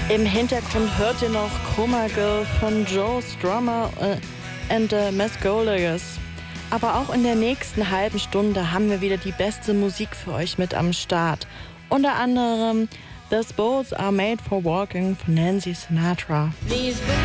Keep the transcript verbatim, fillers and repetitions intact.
Im Hintergrund hört ihr noch Coma Girl von Joe Strummer äh, and the Mascolegas. Aber auch in der nächsten halben Stunde haben wir wieder die beste Musik für euch mit am Start. Unter anderem These Boats Are Made for Walking von Nancy Sinatra.